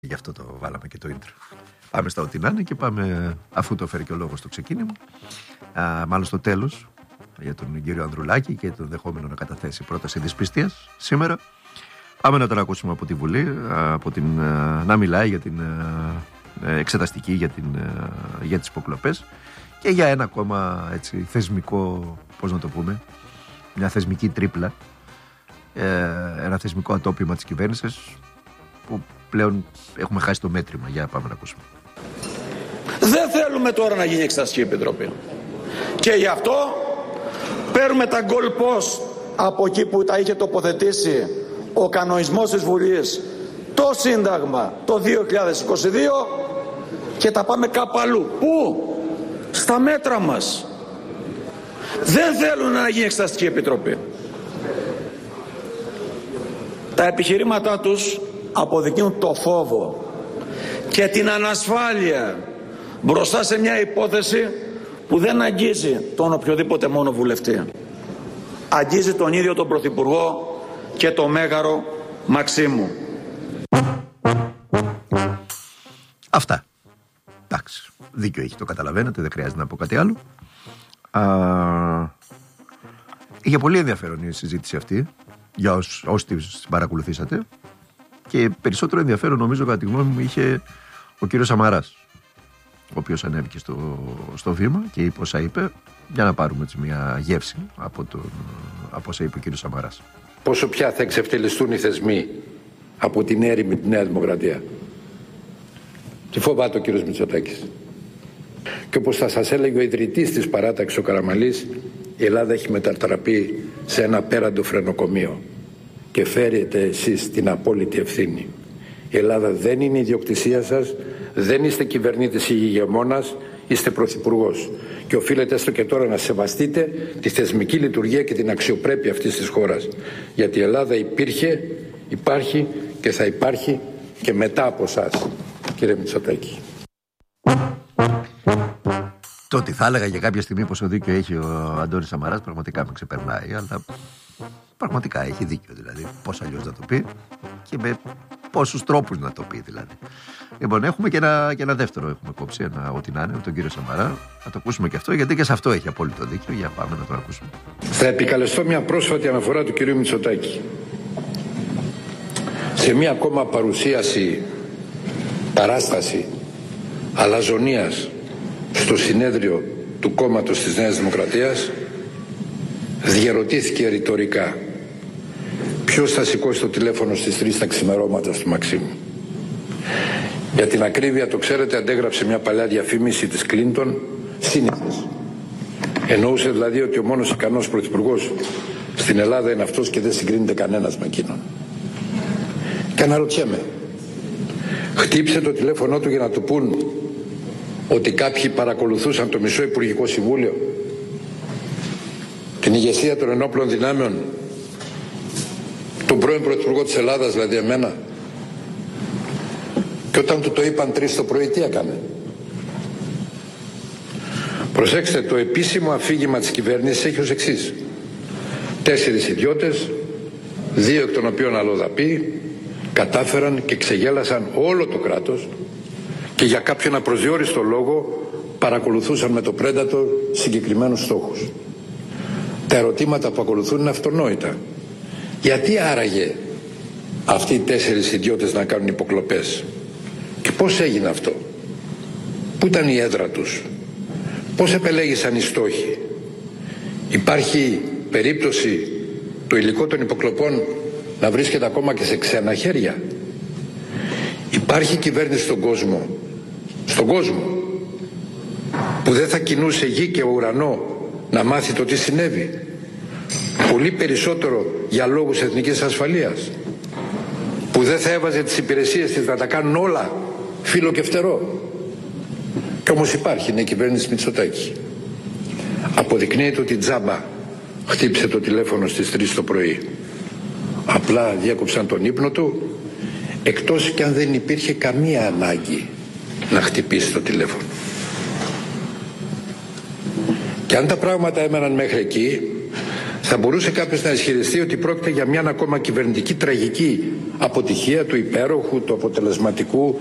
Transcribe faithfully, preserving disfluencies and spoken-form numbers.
Γι' αυτό το βάλαμε και το intro. Πάμε στα ό,τι να είναι και πάμε, αφού το φέρει και ο λόγος στο ξεκίνημα, α, μάλλον στο τέλος, για τον κύριο Ανδρουλάκη και τον δεχόμενο να καταθέσει πρόταση δυσπιστίας σήμερα. Πάμε να τον ακούσουμε από τη Βουλή, από την, να μιλάει για την εξεταστική για, την, για τις υποκλοπές και για ένα ακόμα έτσι, θεσμικό, πώς να το πούμε, μια θεσμική τρίπλα, ένα θεσμικό ατόπιμα της κυβέρνησης που πλέον έχουμε χάσει το μέτρημα. Για πάμε να ακούσουμε. Δεν θέλουμε τώρα να γίνει εξεταστική επιτροπή. Και γι' αυτό παίρνουμε τα goal post από εκεί που τα είχε τοποθετήσει ο κανονισμός της Βουλής, το Σύνταγμα το δύο χιλιάδες είκοσι δύο και τα πάμε κάπου αλλού. Πού? Στα μέτρα μας. Δεν θέλουν να γίνει εξεταστική επιτροπή. Τα επιχειρήματά τους αποδεικνύουν το φόβο και την ανασφάλεια μπροστά σε μια υπόθεση που δεν αγγίζει τον οποιοδήποτε μόνο βουλευτή. Αγγίζει τον ίδιο τον Πρωθυπουργό και το μέγαρο Μαξίμου. Αυτά. Εντάξει. Δίκιο έχει, το καταλαβαίνετε, δεν χρειάζεται να πω κάτι άλλο. Α, είχε πολύ ενδιαφέρον η συζήτηση αυτή για όσοι, όσοι την παρακολουθήσατε. Και περισσότερο ενδιαφέρον, νομίζω, κατά τη γνώμη μου, είχε ο κύριος Σαμαράς, ο οποίος ανέβηκε στο, στο βήμα και είπε όσα είπε, για να πάρουμε έτσι μια γεύση από, τον, από όσα είπε ο κύριος Σαμαράς. Πόσο πια θα εξευτελιστούν οι θεσμοί από την έρημη τη Νέα Δημοκρατία. Τι φοβάται ο κύριος Μητσοτάκης. Και όπως θα σας έλεγε ο ιδρυτής της παράταξης ο Καραμανλής, η Ελλάδα έχει μετατραπεί σε ένα απέραντο φρενοκομείο. Και φέρετε εσείς την απόλυτη ευθύνη. Η Ελλάδα δεν είναι ιδιοκτησία σας, δεν είστε κυβερνήτης ή ηγεμόνας, είστε πρωθυπουργός. Και οφείλετε έστω και τώρα να σεβαστείτε τη θεσμική λειτουργία και την αξιοπρέπεια αυτής της χώρας. Γιατί η Ελλάδα υπήρχε, υπάρχει και θα υπάρχει και μετά από εσάς, κύριε Μητσοτάκη. Το ότι θα έλεγα για κάποια στιγμή πόσο δίκιο έχει ο Αντώνης Σαμαράς πραγματικά με ξεπερνάει, αλλά πραγματικά έχει δίκιο, δηλαδή. Πώς αλλιώς να το πει και με πόσους τρόπους να το πει, δηλαδή. Λοιπόν, έχουμε και ένα, και ένα δεύτερο, έχουμε κόψει, ένα ό,τι να είναι, τον κύριο Σαμαρά. Να το ακούσουμε και αυτό, γιατί και σε αυτό έχει απόλυτο δίκιο. Για πάμε να το ακούσουμε. Θα επικαλεστώ μια πρόσφατη αναφορά του κυρίου Μητσοτάκη. Σε μια ακόμα παρουσίαση, παράσταση αλαζονίας στο συνέδριο του κόμματος της Νέας Δημοκρατίας, διερωτήθηκε ρητορικά ποιος θα σηκώσει το τηλέφωνο στις τρεις τα ξημερώματα του Μαξίμου. Για την ακρίβεια, το ξέρετε, αντέγραψε μια παλιά διαφήμιση της Κλίντον σύνηθες. Εννοούσε δηλαδή ότι ο μόνος ικανός πρωθυπουργός στην Ελλάδα είναι αυτός και δεν συγκρίνεται κανένας με εκείνον. Και αναρωτιέμαι, χτύπησε το τηλέφωνό του για να του πούν ότι κάποιοι παρακολουθούσαν το μισό Υπουργικό Συμβούλιο, την ηγεσία των ενόπλων δυνάμεων, τον πρώην Πρωθυπουργό της Ελλάδας, δηλαδή εμένα, και όταν του το είπαν τρεις το πρωί, τι έκανε? Προσέξτε, το επίσημο αφήγημα της κυβέρνησης έχει ως εξής: τέσσερις ιδιώτες, δύο εκ των οποίων αλλοδαποί, κατάφεραν και ξεγέλασαν όλο το κράτος και για κάποιον απροσδιόριστο λόγο παρακολουθούσαν με το Predator συγκεκριμένους στόχους. Τα ερωτήματα που ακολουθούν είναι αυτονόητα. Γιατί άραγε αυτοί οι τέσσερις ιδιώτες να κάνουν υποκλοπές? Και πώς έγινε αυτό? Πού ήταν η έδρα τους? Πώς επελέγησαν οι στόχοι? Υπάρχει περίπτωση το υλικό των υποκλοπών να βρίσκεται ακόμα και σε ξένα χέρια? Υπάρχει κυβέρνηση στον κόσμο, στον κόσμο, που δεν θα κινούσε γη και ουρανό να μάθει το τι συνέβη? Πολύ περισσότερο για λόγους εθνικής ασφαλείας, που δεν θα έβαζε τις υπηρεσίες της να τα κάνουν όλα φύλλο και φτερό? Κι όμως υπάρχει, είναι η κυβέρνηση Μητσοτάκη. Αποδεικνύεται ότι τζάμπα χτύπησε το τηλέφωνο στις τρεις το πρωί. Απλά διέκοψαν τον ύπνο του, εκτός κι αν δεν υπήρχε καμία ανάγκη να χτυπήσει το τηλέφωνο. Και αν τα πράγματα έμεναν μέχρι εκεί, Θα μπορούσε κάποιος να ισχυριστεί ότι πρόκειται για μια ακόμα κυβερνητική τραγική αποτυχία του υπέροχου, του αποτελεσματικού